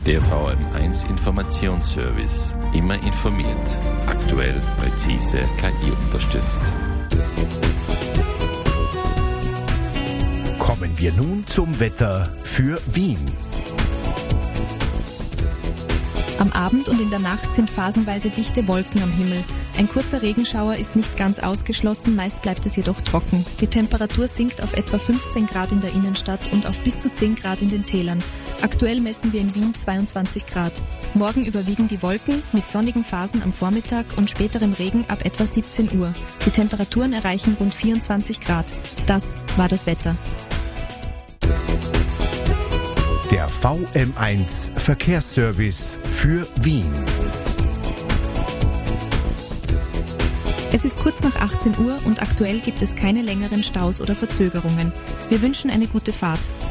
Der VM1 Informationsservice. Immer informiert. Aktuell, präzise, KI unterstützt. Kommen wir nun zum Wetter für Wien. Am Abend und in der Nacht sind phasenweise dichte Wolken am Himmel. Ein kurzer Regenschauer ist nicht ganz ausgeschlossen, meist bleibt es jedoch trocken. Die Temperatur sinkt auf etwa 15 Grad in der Innenstadt und auf bis zu 10 Grad in den Tälern. Aktuell messen wir in Wien 22 Grad. Morgen überwiegen die Wolken mit sonnigen Phasen am Vormittag und späterem Regen ab etwa 17 Uhr. Die Temperaturen erreichen rund 24 Grad. Das war das Wetter. Der VM1 Verkehrsservice für Wien. Es ist kurz nach 18 Uhr und aktuell gibt es keine längeren Staus oder Verzögerungen. Wir wünschen eine gute Fahrt.